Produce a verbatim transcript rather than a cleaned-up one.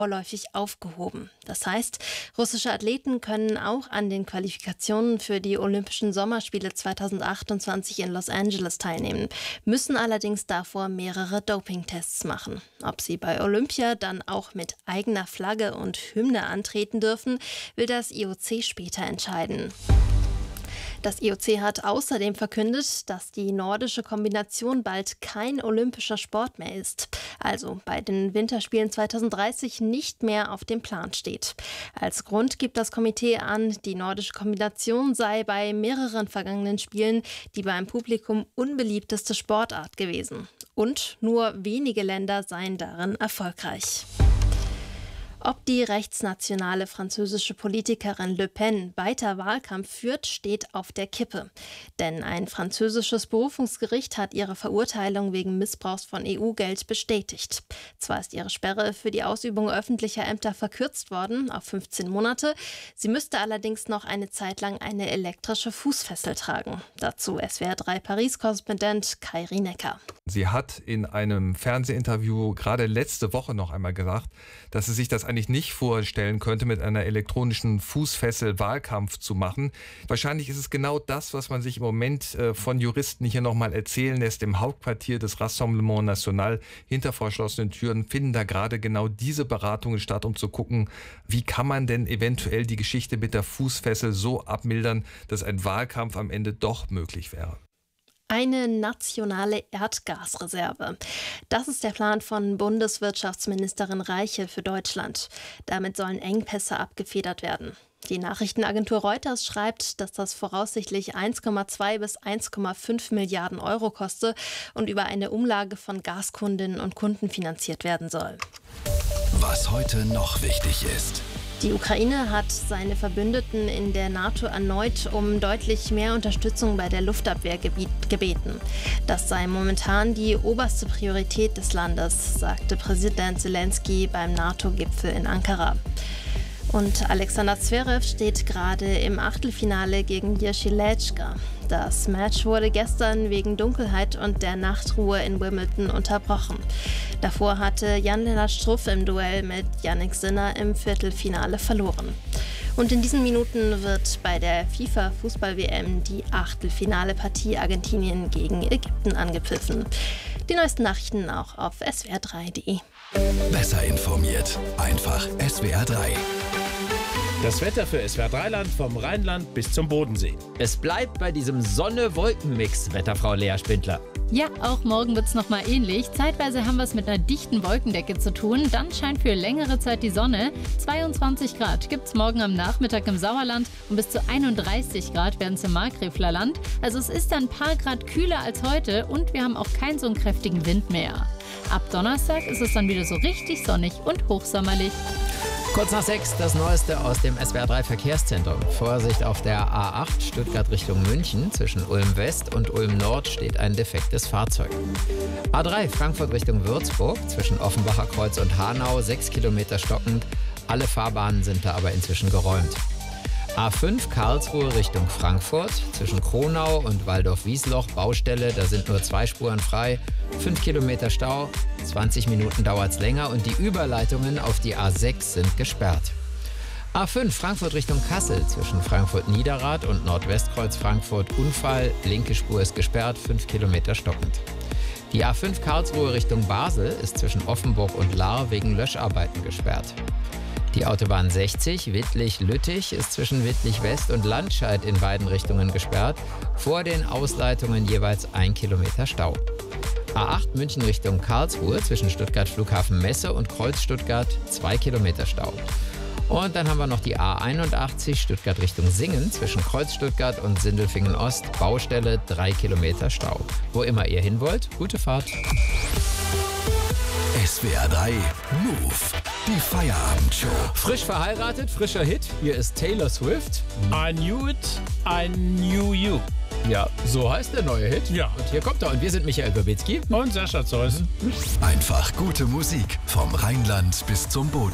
vorläufig aufgehoben. Das heißt, russische Athleten können auch an den Qualifikationen für die Olympischen Sommerspiele zweitausendachtundzwanzig in Los Angeles teilnehmen, müssen allerdings davor mehrere Dopingtests machen. Ob sie bei Olympia dann auch mit eigener Flagge und Hymne antreten dürfen, will das I O C später entscheiden. Das I O C hat außerdem verkündet, dass die nordische Kombination bald kein olympischer Sport mehr ist, also bei den Winterspielen zweitausenddreißig nicht mehr auf dem Plan steht. Als Grund gibt das Komitee an, die nordische Kombination sei bei mehreren vergangenen Spielen die beim Publikum unbeliebteste Sportart gewesen. Und nur wenige Länder seien darin erfolgreich. Ob die rechtsnationale französische Politikerin Le Pen weiter Wahlkampf führt, steht auf der Kippe. Denn ein französisches Berufungsgericht hat ihre Verurteilung wegen Missbrauchs von E U-Geld bestätigt. Zwar ist ihre Sperre für die Ausübung öffentlicher Ämter verkürzt worden auf fünfzehn Monate. Sie müsste allerdings noch eine Zeit lang eine elektrische Fußfessel tragen. Dazu S W R drei Paris-Korrespondent Kai Rienecker. Sie hat in einem Fernsehinterview gerade letzte Woche noch einmal gesagt, dass sie sich das eigentlich nicht vorstellen könnte, mit einer elektronischen Fußfessel Wahlkampf zu machen. Wahrscheinlich ist es genau das, was man sich im Moment äh, von Juristen hier nochmal erzählen lässt. Im Hauptquartier des Rassemblement National hinter verschlossenen Türen finden da gerade genau diese Beratungen statt, um zu gucken, wie kann man denn eventuell die Geschichte mit der Fußfessel so abmildern, dass ein Wahlkampf am Ende doch möglich wäre. Eine nationale Erdgasreserve. Das ist der Plan von Bundeswirtschaftsministerin Reiche für Deutschland. Damit sollen Engpässe abgefedert werden. Die Nachrichtenagentur Reuters schreibt, dass das voraussichtlich eins Komma zwei bis eins Komma fünf Milliarden Euro koste und über eine Umlage von Gaskundinnen und Kunden finanziert werden soll. Was heute noch wichtig ist. Die Ukraine hat seine Verbündeten in der NATO erneut um deutlich mehr Unterstützung bei der Luftabwehr gebeten. Das sei momentan die oberste Priorität des Landes, sagte Präsident Zelensky beim NATO-Gipfel in Ankara. Und Alexander Zverev steht gerade im Achtelfinale gegen Jiří Lečka. Das Match wurde gestern wegen Dunkelheit und der Nachtruhe in Wimbledon unterbrochen. Davor hatte Jan-Lennart Struff im Duell mit Jannik Sinner im Viertelfinale verloren. Und in diesen Minuten wird bei der FIFA-Fußball-W M die Achtelfinale-Partie Argentinien gegen Ägypten angepfiffen. Die neuesten Nachrichten auch auf S W R drei punkt de. Besser informiert, einfach S W R drei. Das Wetter für S W R drei Land vom Rheinland bis zum Bodensee. Es bleibt bei diesem Sonne-Wolken-Mix, Wetterfrau Lea Spindler. Ja, auch morgen wird es nochmal ähnlich. Zeitweise haben wir es mit einer dichten Wolkendecke zu tun. Dann scheint für längere Zeit die Sonne. zweiundzwanzig Grad gibt es morgen am Nachmittag im Sauerland und bis zu einunddreißig Grad werden es im Markgräfler Land. Also es ist ein paar Grad kühler als heute und wir haben auch keinen so einen kräftigen Wind mehr. Ab Donnerstag ist es dann wieder so richtig sonnig und hochsommerlich. Kurz nach sechs das Neueste aus dem S W R drei Verkehrszentrum. Vorsicht auf der A acht Stuttgart Richtung München. Zwischen Ulm West und Ulm Nord steht ein defektes Fahrzeug. A drei Frankfurt Richtung Würzburg. Zwischen Offenbacher Kreuz und Hanau sechs Kilometer stockend. Alle Fahrbahnen sind da aber inzwischen geräumt. A fünf Karlsruhe Richtung Frankfurt. Zwischen Kronau und Waldorf-Wiesloch Baustelle. Da sind nur zwei Spuren frei. fünf Kilometer Stau. zwanzig Minuten dauert es länger und die Überleitungen auf die A sechs sind gesperrt. A fünf Frankfurt Richtung Kassel. Zwischen Frankfurt-Niederrad und Nordwestkreuz Frankfurt Unfall. Linke Spur ist gesperrt. fünf Kilometer stockend. Die A fünf Karlsruhe Richtung Basel ist zwischen Offenburg und Lahr wegen Löscharbeiten gesperrt. Die Autobahn sechzig Wittlich-Lüttich ist zwischen Wittlich-West und Landscheid in beiden Richtungen gesperrt. Vor den Ausleitungen jeweils ein Kilometer Stau. A acht München Richtung Karlsruhe zwischen Stuttgart Flughafen Messe und Kreuz Stuttgart zwei Kilometer Stau. Und dann haben wir noch die A einundachtzig Stuttgart Richtung Singen zwischen Kreuz Stuttgart und Sindelfingen Ost Baustelle drei Kilometer Stau. Wo immer ihr hin wollt, gute Fahrt. S W R drei Move, die Feierabendshow. Frisch verheiratet, frischer Hit. Hier ist Taylor Swift. I knew it, I knew you. Ja, so heißt der neue Hit. Ja. Und hier kommt er. Und wir sind Michael Gobitzki Und Sascha Zeus. Einfach gute Musik vom Rheinland bis zum Boden.